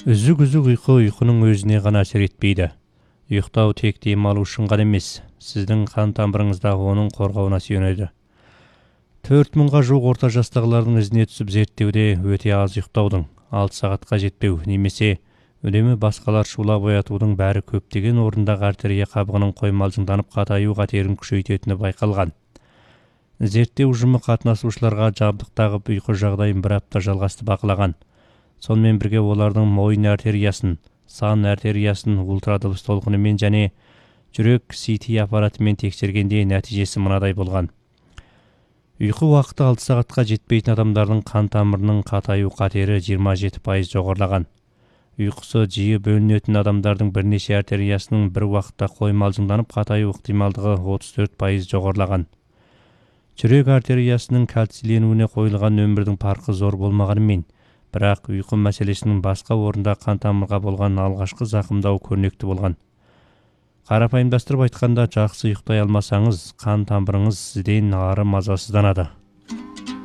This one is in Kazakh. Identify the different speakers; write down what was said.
Speaker 1: Үзік-үзік ұйқы ұйқының өзіне ғана әсер етпейді. Ұйықтау тек демалу үшін ғана емес, сіздің қан тамырыңыздағы оның қорғауына сүйенеді. 4000-ға жуық орта жастағылардың ізіне түсіп зерттеуде өте аз ұйықтаудың, 6 сағатқа жетпеу немесе үнемі басқалар шулап оятудың бәрі көптеген орындағы артерия қабығының қоймалжыңданып қатаю қатерін күшейтетіні байқалған. Зерттеу ұжымы қатынасушыларға жабдық тағып ұйқы жағдайын бір апта жалғасты бақылаған. Сонымен бірге олардың мойын артериясын, сан артериясын ультрадыбыс толқынымен және жүрек CT аппаратымен тексергенде нәтижесі мынадай болған. Ұйқы уақыты 6 сағатқа жетпейтін адамдардың қан тамырының қатаю қатері 27% жоғарылаған. Ұйқысы жиі бөлінетін адамдардың бірнеше артериясының бір уақытта қоймалжыңданып қатаю ықтималдығы 34% жоғарылаған. Жүрек артериясының кальцийленуіне қойылған нөмірдің парқы зор болмағанымен, бірақ ұйқы мәселесінің басқа орында қан тамырға болған алғашқы зақымдау көрнекті болған. Қарапайымдастырып айтқанда, жақсы ұйықтай алмасаңыз, қан тамырыңыз сізден ары мазасызданады.